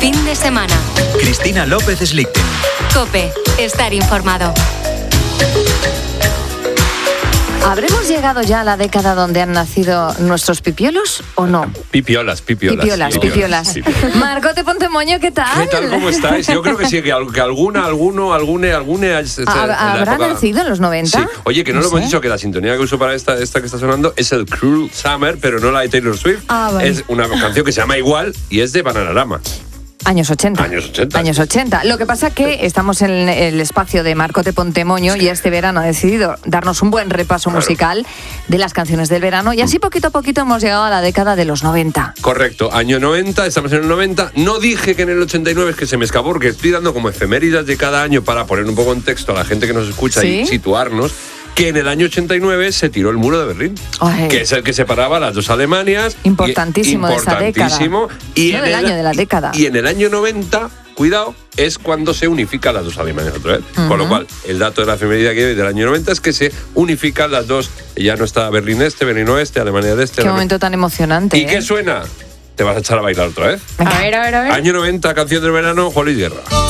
fin de semana. Cristina López Slichting. COPE. Estar informado. ¿Habremos llegado ya a la década donde han nacido nuestros pipiolos o no? Pipiolas. Pipiolas. Marcote Pontemoño, ¿qué tal? ¿Qué tal? ¿Cómo estáis? Yo creo que sí, que alguna. ¿Habrá nacido en los 90? Sí. Oye, que no lo hemos dicho, que la sintonía que uso para esta que está sonando es el Cruel Summer, pero no la de Taylor Swift. Vale. Es una canción que se llama igual y es de Bananarama. Años 80. Años 80. Lo que pasa es que estamos en el espacio de Marcote Pontemoño y este verano ha decidido darnos un buen repaso musical de las canciones del verano y así poquito a poquito hemos llegado a la década de los 90. Correcto, año 90, estamos en el 90. No dije que en el 89, es que se me escapó, porque estoy dando como efemérides de cada año para poner un poco en contexto a la gente que nos escucha y situarnos. Que en el año 89 se tiró el muro de Berlín, que es el que separaba las dos Alemanias. Importantísimo de esa década. Y no del año de la década. Y en el año 90, cuidado, es cuando se unifican las dos Alemanias otra vez. Con lo cual, el dato de la efeméride aquí del año 90 es que se unifican las dos. Ya no está Berlín Este, Berlín Oeste, Alemania de Este. Qué momento tan emocionante. ¿Y qué suena? Te vas a echar a bailar otra vez. A ver. Año 90, canción del verano, Juan Luis Guerra.